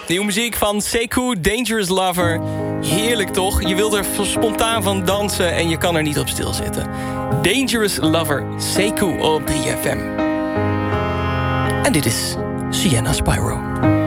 Nieuwe muziek van Sekou, Dangerous Lover. Heerlijk toch? Je wilt er spontaan van dansen en je kan er niet op stilzitten. Dangerous Lover, Sekou op 3FM. En dit is Sienna Spyro.